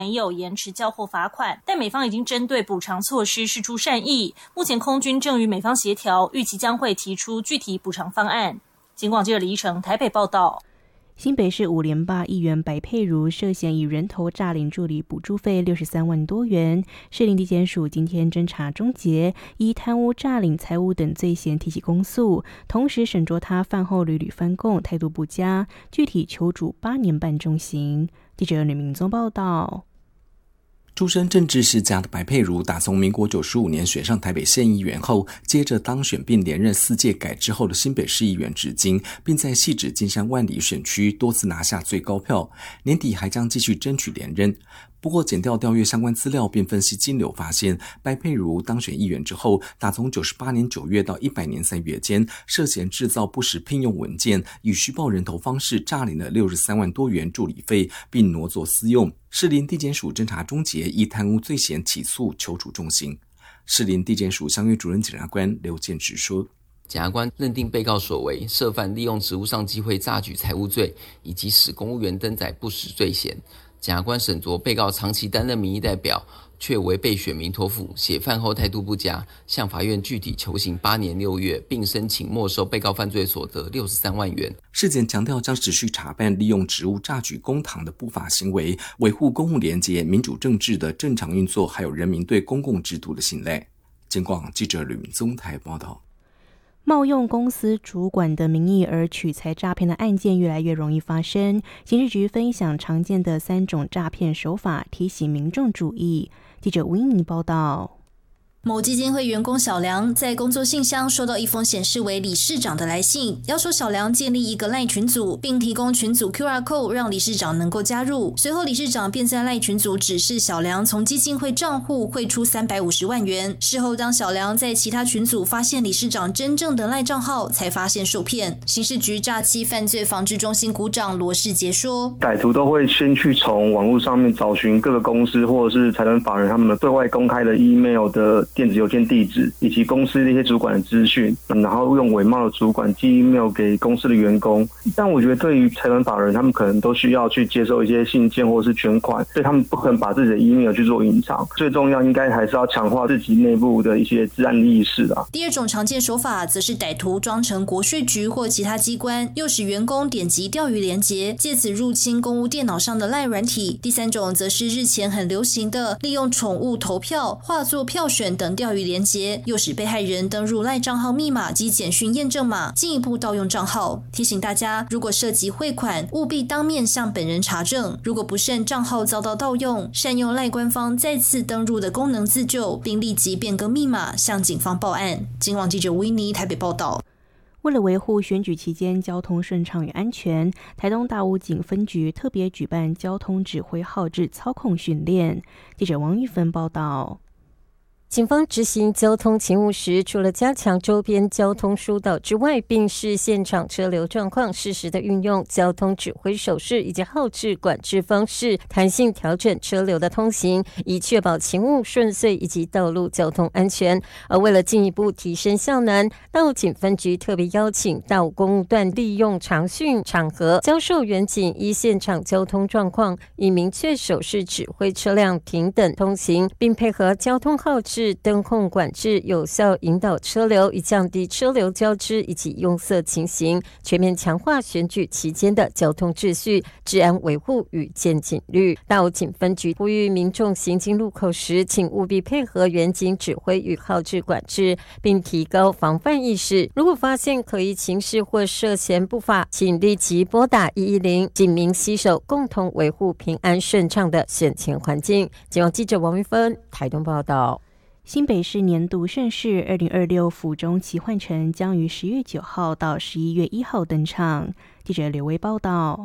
没有延迟交货罚款，但美方已经针对补偿措施释出善意，目前空军正与美方协调，预期将会提出具体补偿方案。警广记者李依成台北报道。 新北市5连霸议员白佩如涉嫌以人头诈领助理补助费63万多元，士林地检署今天侦查终结，依贪污、诈领财物等罪嫌提起公诉，同时审酌他饭后屡屡翻供，态度不佳，具体求处8年半重刑。记者吕明宗报道。 出身政治世家的白佩如，打从民国95年选上台北县议员后，接着当选并连任4届改制后的新北市议员至今，并在汐止、金山、万里选区多次拿下最高票，年底还将继续争取连任。不过检调调阅相关资料并分析金流，发现白佩如当选议员之后，打从98年9月到100年3月间，涉嫌制造不实聘用文件，以虚报人头方式诈领了63万多元助理费，并挪作私用。士林地检署侦查终结，依贪污罪嫌起诉，求处重刑。士林地检署相约主任检察官刘建直说， 检察官认定被告所为涉犯利用职务上机会诈取财物罪，以及使公务员登载不实罪嫌。检察官审酌被告长期担任民意代表，却为被选民托付，且饭后态度不佳，向法院具体求刑8年6月，并申请没收被告犯罪所得63万元。 事检强调将持续查办利用职务榨取公帑的不法行为，维护公务廉洁、民主政治的正常运作，还有人民对公共制度的信赖。警广记者吕明宗台报道。 冒用公司主管的名义而取财诈骗的案件越来越容易发生，刑事局分享常见的3种诈骗手法，提醒民众注意。记者吴英妮报道。 某基金会员工小梁在工作信箱收到一封显示为理事长的来信，要求小梁建立一个赖群组，并提供群组 QR code 让理事长能够加入。随后理事长便在赖群组指示小梁从基金会账户汇出350万元。事后当小梁在其他群组发现理事长真正的赖账号，才发现受骗。刑事局诈欺犯罪防治中心股长罗世杰说， 歹徒都会先去从网络上面找寻各个公司或者是财团法人他们对外公开的 email 的电子邮件地址以及公司的一些主管的资讯，然后用伪冒的主管寄 email 给公司的员工。但我觉得对于财团法人，他们可能都需要去接受一些信件或者是捐款，所以他们不可能把自己的 email 去做隐藏。最重要应该还是要强化自己内部的一些治安意识啊。 第二种常见手法则是歹徒装成国税局或其他机关，诱使员工点击钓鱼连结，借此入侵公务电脑上的赖软体。第三种则是日前很流行的利用宠物投票、化作票选等钓鱼连结，诱使被害人登入赖账号密码及简讯验证码，进一步盗用账号。提醒大家，如果涉及汇款，务必当面向本人查证。如果不慎账号遭到盗用，善用赖官方再次登入的功能自救，并立即变更密码，向警方报案。警广记者维尼台北报道。 为了维护选举期间交通顺畅与安全，台东大武警分局特别举办交通指挥号志操控训练。记者王玉芬报道。 警方执行交通勤务时，除了加强周边交通疏导之外，并视现场车流状况，适时的运用交通指挥手势以及号志管制方式，弹性调整车流的通行，以确保勤务顺遂以及道路交通安全。而为了进一步提升效能，大武警分局特别邀请大武公务段利用常训场合，教授员警依现场交通状况，以明确手势指挥车辆停等通行，并配合交通号志灯控管制，有效引导车流，以降低车流交织以及拥塞情形，全面强化选举期间的交通秩序、治安维护与见警率。大武警分局呼吁民众行经路口时，请务必配合员警指挥与号志管制，并提高防范意识。如果发现可疑情事或涉嫌不法，请立即拨打110，警民携手，共同维护平安顺畅的选前环境。警广记者王玉芬台东报道。 新北市年度盛事2026府中奇幻城将于10月9号到11月1号登场。记者刘威报道。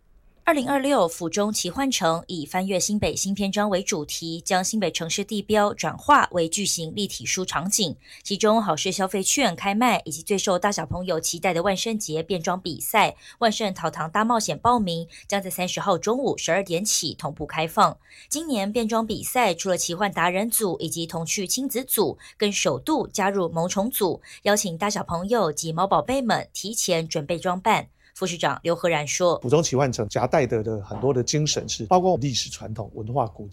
2026府中奇幻城以翻越新北新篇章为主题，将新北城市地标转化为巨型立体书场景，其中好事消费券开卖，以及最受大小朋友期待的万圣节变装比赛万圣淘糖大冒险报名，将在30号中午12点起同步开放。今年变装比赛除了奇幻达人组以及童趣亲子组，更首度加入萌宠组，邀请大小朋友及毛宝贝们提前准备装扮。副市长刘和然说， 府中奇幻城夹带的很多的精神是包括历史传统文化古